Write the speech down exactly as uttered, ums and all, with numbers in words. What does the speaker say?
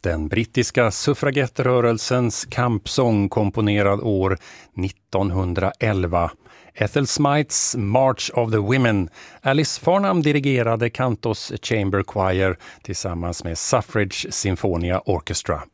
Den brittiska suffragettrörelsens kampsång komponerad år nittonhundraelva. Ethel Smythes March of the Women. Alice Farnham dirigerade Cantos Chamber Choir tillsammans med Suffrage Sinfonia Orchestra.